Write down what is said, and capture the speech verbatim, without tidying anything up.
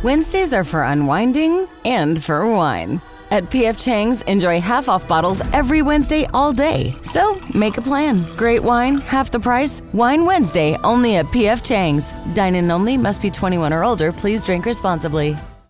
Wednesdays are for unwinding and for wine. At P F Chang's, enjoy half-off bottles every Wednesday all day. So, make a plan. Great wine, half the price. Wine Wednesday, only at P F Chang's. Dine-in only, must be twenty-one or older. Please drink responsibly.